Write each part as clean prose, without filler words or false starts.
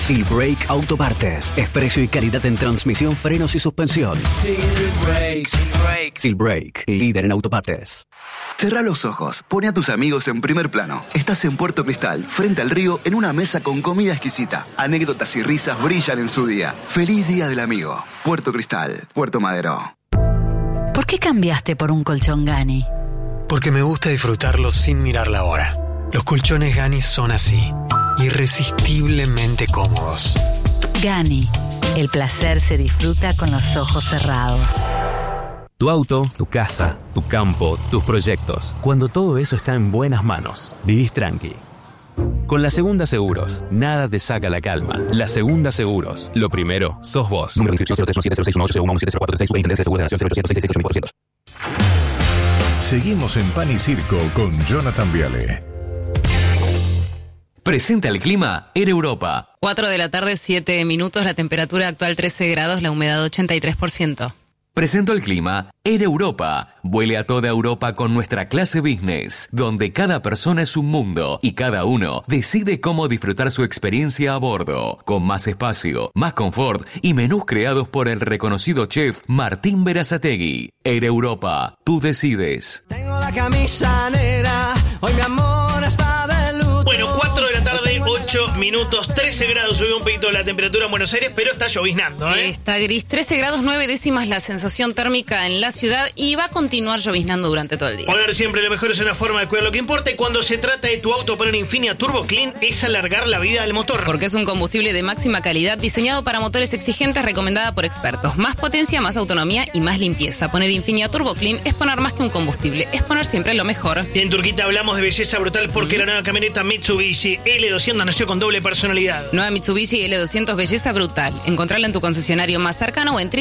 Silbrake Autopartes. Es precio y calidad en transmisión, frenos y suspensión. Silbrake, líder en autopartes. Cerrá los ojos, pone a tus amigos en primer plano. Estás en Puerto Cristal, frente al río, en una mesa con comida exquisita. Anécdotas y risas brillan en su día. ¡Feliz Día del Amigo! Puerto Cristal, Puerto Madero. ¿Por qué cambiaste por un colchón Gani? Porque me gusta disfrutarlo sin mirar la hora. Los colchones Gani son así, irresistiblemente cómodos. Gani, el placer se disfruta con los ojos cerrados. Tu auto, tu casa, tu campo, tus proyectos. Cuando todo eso está en buenas manos, vivís tranqui. Con La Segunda Seguros, nada te saca la calma. La Segunda Seguros. Lo primero, sos vos. Número de inscripción 0317061871170436 Intendencia de Seguros de la Nación 0800666400. Seguimos en Pan y Circo con Jonathan Viale. Presenta el clima en Europa. 4 de la tarde, 7 minutos, la temperatura actual 13 grados, la humedad 83%. Presento el clima en Europa. Vuele a toda Europa con nuestra clase business, donde cada persona es un mundo y cada uno decide cómo disfrutar su experiencia a bordo, con más espacio, más confort y menús creados por el reconocido chef Martín Berazategui. En Europa, tú decides. Tengo la camisa negra, hoy mi amor está de luto. Bueno, 4 de la tarde, 8 minutos, 13 grados, subió un poquito la temperatura en Buenos Aires, pero está lloviznando, ¿eh? Está gris, 13 grados 9 décimas la sensación térmica en la ciudad y va a continuar lloviznando durante todo el día. Poner siempre lo mejor es una forma de cuidar lo que importa, y cuando se trata de tu auto, poner Infinia Turbo Clean es alargar la vida del motor. Porque es un combustible de máxima calidad diseñado para motores exigentes, recomendada por expertos. Más potencia, más autonomía y más limpieza. Poner Infinia Turbo Clean es poner más que un combustible, es poner siempre lo mejor. Y en Turquita hablamos de belleza brutal porque la nueva camioneta Mitsubishi L200 nació con doble personalidad. Nueva Mitsubishi L200 belleza brutal. Encontrala en tu concesionario más cercano o en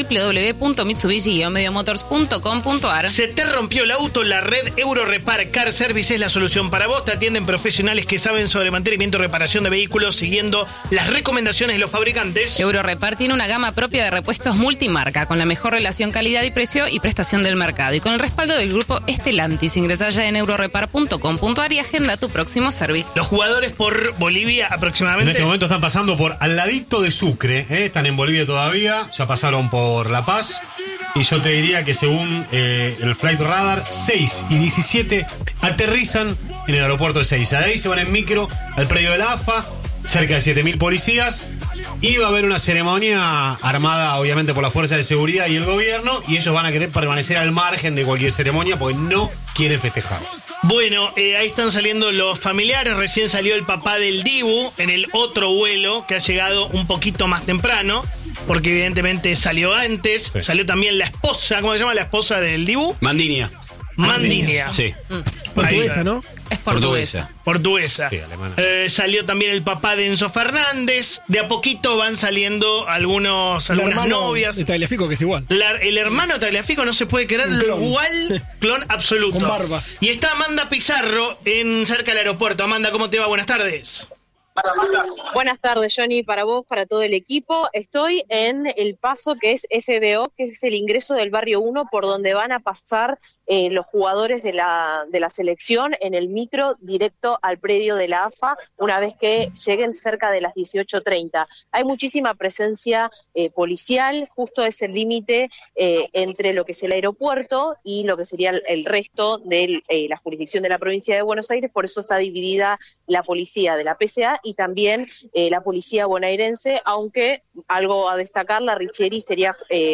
www.mitsubishi-mediomotors.com.ar. ¿Se te rompió el auto? La red Eurorepar Car Service es la solución para vos. Te atienden profesionales que saben sobre mantenimiento y reparación de vehículos siguiendo las recomendaciones de los fabricantes. Eurorepar tiene una gama propia de repuestos multimarca con la mejor relación calidad y precio y prestación del mercado y con el respaldo del grupo Estelantis. Ingresá ya en eurorepar.com.ar y agenda tu próximo servicio. Los jugadores por Bolivia aproximadamente. En este momento están pasando por al ladito de Sucre, están en Bolivia todavía, ya pasaron por La Paz. Y yo te diría que según el Flight Radar, 6 y 17 aterrizan en el aeropuerto de Ezeiza. De ahí se van en micro al predio de la AFA, cerca de 7.000 policías. Y va a haber una ceremonia armada obviamente por la fuerza de seguridad y el gobierno, y ellos van a querer permanecer al margen de cualquier ceremonia porque no quieren festejar. Bueno, ahí están saliendo los familiares. Recién salió el papá del Dibu en el otro vuelo que ha llegado un poquito más temprano, porque evidentemente salió antes. Sí. Salió también la esposa, ¿cómo se llama la esposa del Dibu? Mandinia. Sí. Portuguesa, ¿no? Es portuguesa. Portuguesa. Sí, alemana. Salió también el papá de Enzo Fernández. De a poquito van saliendo algunas novias. De Tagliafico, que es igual. El hermano de Tagliafico no se puede creer, lo igual, clon absoluto. Con barba. Y está Amanda Pizarro cerca del aeropuerto. Amanda, ¿cómo te va? Buenas tardes. Buenas tardes, Johnny, para vos, para todo el equipo. Estoy en el paso que es FBO, que es el ingreso del barrio 1, por donde van a pasar los jugadores de la selección en el micro directo al predio de la AFA, una vez que lleguen cerca de las 18:30. Hay muchísima presencia policial, justo es el límite entre lo que es el aeropuerto y lo que sería el resto de la jurisdicción de la provincia de Buenos Aires, por eso está dividida la policía de la PCA y también la policía bonaerense, aunque algo a destacar, la Richieri sería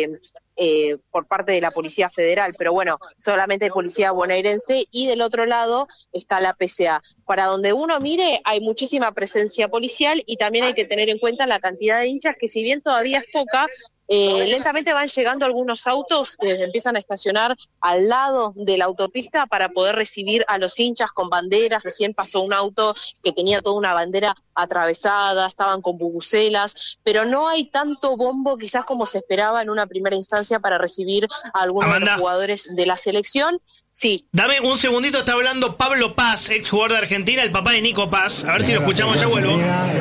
por parte de la Policía Federal, pero bueno, solamente policía bonaerense, y del otro lado está la PCA. Para donde uno mire hay muchísima presencia policial y también hay que tener en cuenta la cantidad de hinchas, que si bien todavía es poca, lentamente van llegando algunos autos que empiezan a estacionar al lado de la autopista para poder recibir a los hinchas con banderas. Recién pasó un auto que tenía toda una bandera atravesada, estaban con bubucelas, pero no hay tanto bombo quizás como se esperaba en una primera instancia para recibir a algunos de los jugadores de la selección. Sí. Dame un segundito, está hablando Pablo Paz, ex jugador de Argentina, el papá de Nico Paz. A ver si lo escuchamos, ya vuelvo.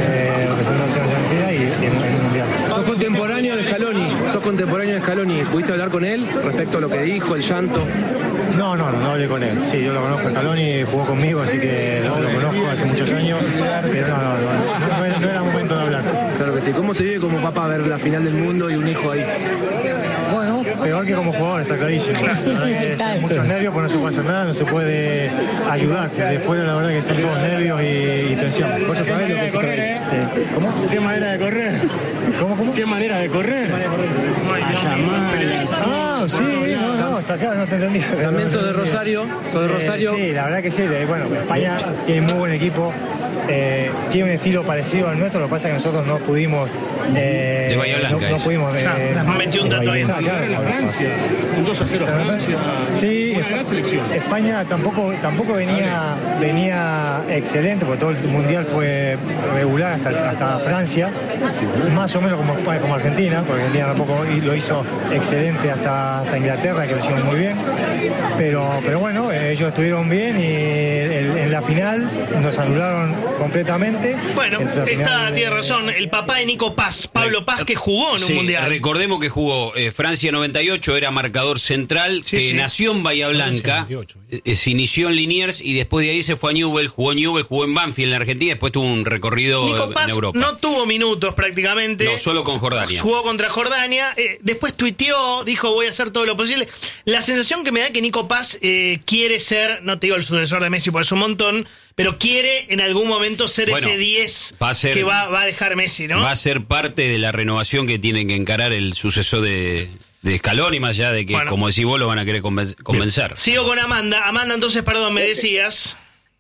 Sos contemporáneo de Scaloni. ¿Pudiste hablar con él respecto a lo que dijo, el llanto? No hablé con él. Sí, yo lo conozco. Scaloni jugó conmigo, así que lo conozco hace muchos años, pero no era momento de hablar. Claro que así. ¿Cómo se vive como papá ver la final del mundo y un hijo ahí? Bueno, peor que como jugador, está clarísimo. La verdad que son muchos nervios, pues no se puede hacer nada, no se puede ayudar. De fuera la verdad que son todos nervios y tensión. Vos ya sabés lo que es correr. ¿Cómo? ¿Qué manera de correr? ¿Cómo? ¿Qué manera de correr? Sí, no, está claro, no te entendí. También sos de Rosario, Sí, la verdad que sí. Bueno, España tiene muy buen equipo, tiene un estilo parecido al nuestro, lo que pasa es que nosotros no pudimos... de Bahía Blanca. No pudimos... me metí un dato ahí. Francia, un 2-0 Francia. Sí, una gran selección. España tampoco venía excelente, porque todo el mundial fue regular hasta Francia, más o menos como Argentina, porque Argentina tampoco lo hizo excelente hasta Inglaterra, que lo hicieron muy bien, pero bueno, ellos estuvieron bien y en la final nos anularon completamente. Bueno, tiene razón, el papá de Nico Paz, Pablo Paz, que jugó en un mundial. Recordemos que jugó Francia 98, era marcador central, nació en Bahía Blanca, se inició en Liniers y después de ahí se fue a Newell's, jugó en Banfield en Argentina, después tuvo un recorrido Nico Paz en Europa. No tuvo minutos prácticamente. No, solo con Jordania. Jugó contra Jordania, después tuiteó, dijo voy a hacer todo lo posible. La sensación que me da que Nico Paz quiere ser, no te digo el sucesor de Messi, porque es un montón, pero quiere en algún momento ser ese 10 que va a dejar Messi, ¿no? Va a ser parte de la renovación que tiene que encarar el sucesor de Scaloni, más allá de que, como decís vos, lo van a querer convencer. Bien. Sigo con Amanda. Amanda, entonces, perdón, me decías...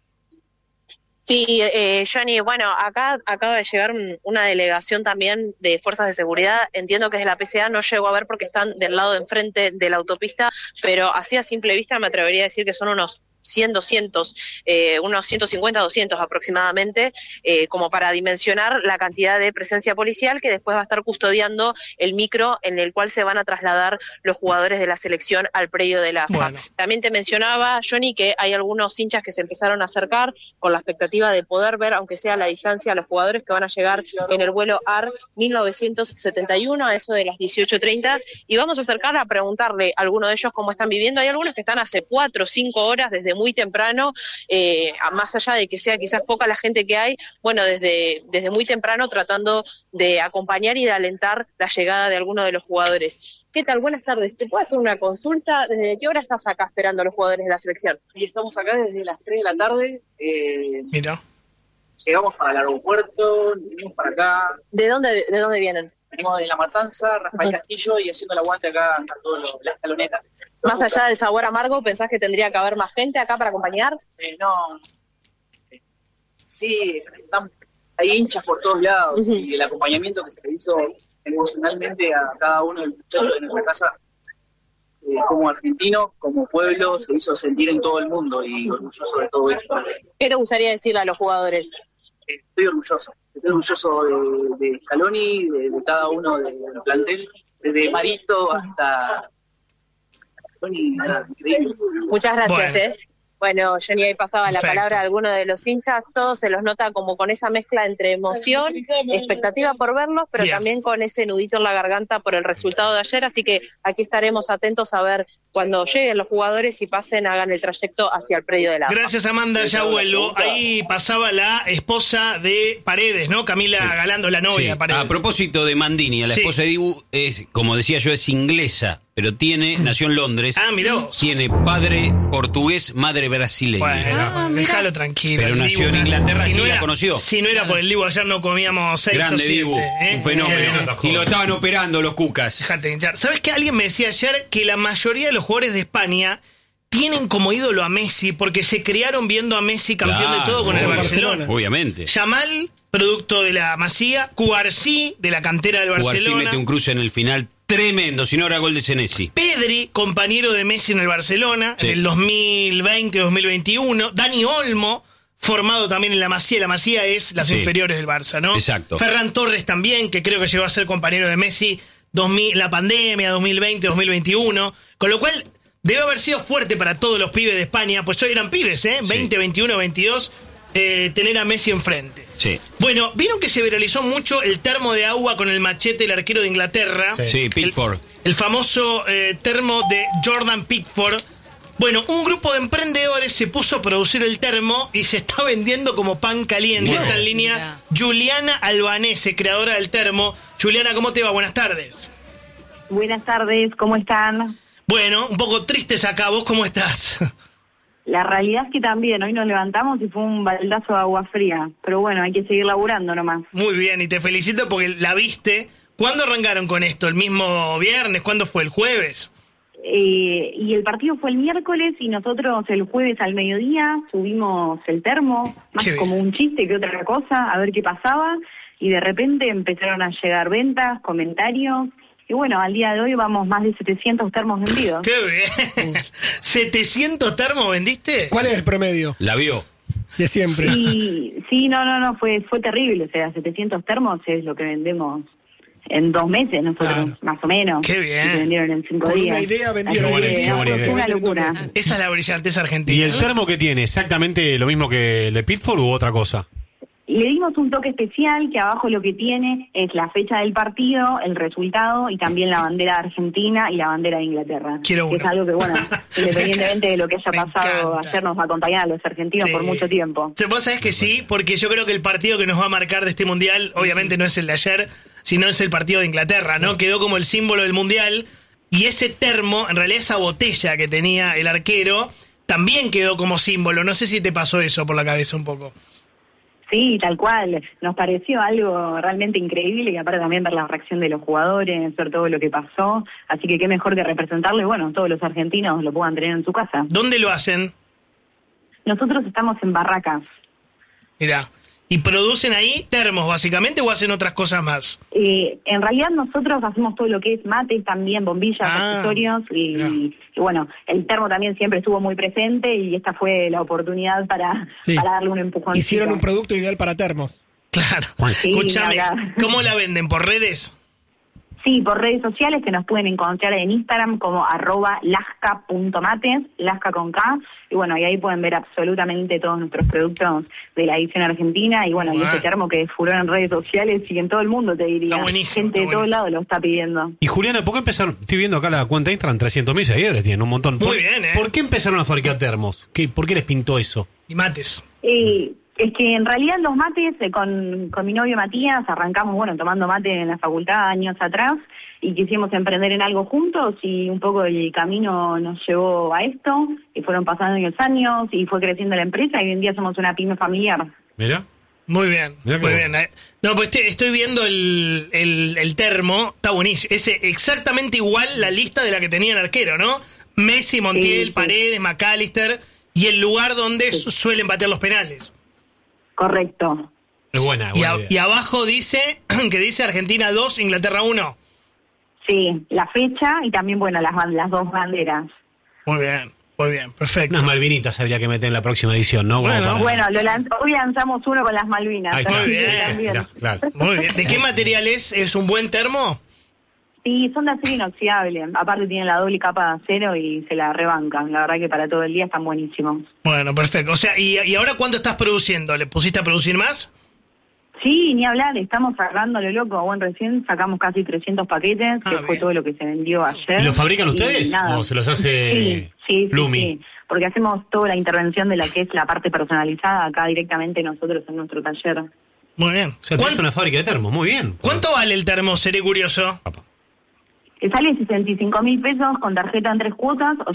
Sí, Johnny, bueno, acá acaba de llegar una delegación también de fuerzas de seguridad, entiendo que es de la PCA, no llego a ver porque están del lado de enfrente de la autopista, pero así a simple vista me atrevería a decir que son unos 100, 200, unos 150, 200 aproximadamente, como para dimensionar la cantidad de presencia policial que después va a estar custodiando el micro en el cual se van a trasladar los jugadores de la selección al predio de la AFA. Bueno. También te mencionaba, Johnny, que hay algunos hinchas que se empezaron a acercar con la expectativa de poder ver, aunque sea a la distancia, a los jugadores que van a llegar en el vuelo AR 1971, a eso de las 18:30, y vamos a acercar a preguntarle a algunos de ellos cómo están viviendo. Hay algunos que están hace 4 o 5 horas desde muy temprano, más allá de que sea quizás poca la gente que hay, bueno, desde muy temprano tratando de acompañar y de alentar la llegada de algunos de los jugadores. ¿Qué tal? Buenas tardes. ¿Te puedo hacer una consulta? ¿Desde qué hora estás acá esperando a los jugadores de la selección? Y estamos acá desde las 3 de la tarde. Mira. Llegamos para el aeropuerto, venimos para acá. ¿De dónde vienen? Venimos de La Matanza, Rafael Castillo, y haciendo el aguante acá a todas las escalonetas. Más allá del sabor amargo, ¿pensás que tendría que haber más gente acá para acompañar? No. Sí, hay hinchas por todos lados, y el acompañamiento que se le hizo emocionalmente a cada uno de los muchachos de nuestra casa, como argentino, como pueblo, se hizo sentir en todo el mundo, y orgulloso de todo esto. ¿Qué te gustaría decirle a los jugadores? Estoy orgulloso de Scaloni, de cada uno del plantel, desde Marito hasta Scaloni, increíble. Muchas gracias, Bueno, Johnny, ahí pasaba la palabra a alguno de los hinchas, todos se los nota como con esa mezcla entre emoción, expectativa por verlos, pero también con ese nudito en la garganta por el resultado de ayer, así que aquí estaremos atentos a ver cuando lleguen los jugadores y pasen, hagan el trayecto hacia el predio de la AFA. Gracias, Amanda, ya vuelvo. Ahí pasaba la esposa de Paredes, ¿no? Camila Galando, la novia de Paredes. A propósito de Mandini, la esposa de Dibu es, como decía yo, es inglesa, pero nació en Londres. Mirá vos. Tiene padre portugués, madre brasileña. Bueno, déjalo tranquilo. Pero nació en Inglaterra, si la conoció. Si no era por el Dibu, ayer no comíamos 6 Grande o 7. Dibu, un fenómeno. Y lo estaban operando los cucas. Déjate hinchar. ¿Sabes qué? Alguien me decía ayer que la mayoría de los jugadores de España tienen como ídolo a Messi porque se criaron viendo a Messi campeón de todo con el Barcelona. Obviamente. Yamal, producto de la Masía, Cubarsí, de la cantera del Barcelona. Cubarsí mete un cruce en el final tremendo, si no era gol de Senesi. Pedri, compañero de Messi en el Barcelona, en el 2020-2021. Dani Olmo, formado también en la Masía. La Masía es las inferiores del Barça, ¿no? Exacto. Ferran Torres también, que creo que llegó a ser compañero de Messi la pandemia, 2020-2021. Con lo cual, debe haber sido fuerte para todos los pibes de España, pues hoy eran pibes, 20, 21, 22, tener a Messi enfrente. Sí. Bueno, vieron que se viralizó mucho el termo de agua con el machete, el arquero de Inglaterra. Sí, Pickford. El famoso termo de Jordan Pickford, Bueno, un grupo de emprendedores se puso a producir el termo y se está vendiendo como pan caliente. Bueno. Está en línea Juliana Albanese, creadora del termo. Juliana, ¿cómo te va? Buenas tardes. Buenas tardes, ¿cómo están? Bueno, un poco tristes acá. ¿Vos cómo estás? La realidad es que también, hoy nos levantamos y fue un baldazo de agua fría. Pero bueno, hay que seguir laburando nomás. Muy bien, y te felicito porque la viste. ¿Cuándo arrancaron con esto? ¿El mismo viernes? ¿Cuándo fue? ¿El jueves? Y el partido fue el miércoles y nosotros el jueves al mediodía subimos el termo, más como un chiste que otra cosa, a ver qué pasaba. Y de repente empezaron a llegar ventas, comentarios. Y bueno, al día de hoy vamos más de 700 termos vendidos. ¡Qué bien! ¿700 termos vendiste? ¿Cuál es el promedio? La vio. De siempre. Sí, no, fue terrible. O sea, 700 termos es lo que vendemos en 2 meses nosotros, más o menos. ¡Qué bien! Se vendieron en 5 Con días. una idea vendieron. Una locura. Esa es la brillantez argentina. ¿Y el termo que tiene? ¿Exactamente lo mismo que el de Pitford u otra cosa? Le dimos un toque especial que abajo lo que tiene es la fecha del partido, el resultado y también la bandera de Argentina y la bandera de Inglaterra. Que es algo que, bueno, independientemente de lo que haya pasado ayer, nos va a acompañar a los argentinos por mucho tiempo. Vos sabés que sí, porque yo creo que el partido que nos va a marcar de este Mundial, obviamente no es el de ayer, sino es el partido de Inglaterra, ¿no? Quedó como el símbolo del Mundial y ese termo, en realidad esa botella que tenía el arquero, también quedó como símbolo. No sé si te pasó eso por la cabeza un poco. Sí, tal cual. Nos pareció algo realmente increíble y aparte también ver la reacción de los jugadores, ver todo lo que pasó. Así que qué mejor que representarlo y bueno, todos los argentinos lo puedan tener en su casa. ¿Dónde lo hacen? Nosotros estamos en Barracas. Mirá. ¿Y producen ahí termos básicamente o hacen otras cosas más? En realidad nosotros hacemos todo lo que es mates también, bombillas, accesorios y bueno, el termo también siempre estuvo muy presente y esta fue la oportunidad para darle un empujón. Hicieron un producto ideal para termos. Claro. Sí, escúchame, ¿cómo la venden? ¿Por redes? Sí, por redes sociales que nos pueden encontrar en Instagram como @lasca.mates, lasca con K, y bueno, y ahí pueden ver absolutamente todos nuestros productos de la edición argentina, y bueno, y este termo que es furor en redes sociales y en todo el mundo, te diría. Gente de todos lados lo está pidiendo. Y Juliana, ¿por qué empezaron? Estoy viendo acá la cuenta de Instagram, 300.000 seguidores, tienen un montón. Muy bien, ¿Por qué empezaron a fabricar termos? ¿Por qué les pintó eso? Y mates. Es que en realidad los mates, con mi novio Matías, arrancamos, bueno, tomando mate en la facultad años atrás y quisimos emprender en algo juntos y un poco el camino nos llevó a esto y fueron pasando los años y fue creciendo la empresa y hoy en día somos una pyme familiar. Mira. Muy bien, muy bien. No, pues estoy viendo el termo, está buenísimo. Es exactamente igual la lista de la que tenía el arquero, ¿no? Messi, Montiel, Paredes, McAllister y el lugar donde suelen patear los penales. Correcto. Es buena idea. Y abajo dice que dice Argentina 2, Inglaterra 1. Sí, la fecha y también, bueno, las 2 banderas. Muy bien, perfecto. Unas malvinitas habría que meter en la próxima edición, ¿no? Bueno, hoy lanzamos uno con las Malvinas. Muy bien. Mirá, claro. Muy bien. ¿De qué material es? ¿Es un buen termo? Sí, son de acero inoxidable. Aparte tienen la doble capa de acero y se la rebancan. La verdad que para todo el día están buenísimos. Bueno, perfecto. O sea, ¿y ahora cuánto estás produciendo? ¿Le pusiste a producir más? Sí, ni hablar. Estamos sacándolo loco. Bueno, recién sacamos casi 300 paquetes, que fue todo lo que se vendió ayer. ¿Y lo fabrican ustedes o se los hace Lumi? Sí, porque hacemos toda la intervención de la que es la parte personalizada acá directamente nosotros en nuestro taller. Muy bien. O sea, tenés una fábrica de termos, muy bien. ¿Cuánto vale el termo? Seré curioso. Sale 65.000 pesos con tarjeta en 3 cuotas,